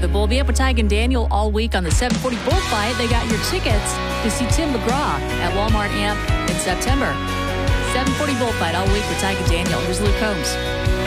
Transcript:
the bull. Be up with Tyke and Daniel all week on the 740 Bullfight. They got your tickets to see Tim McGraw at Walmart Amp in September. 740 Bullfight all week with Tyke and Daniel. Here's Luke Combs.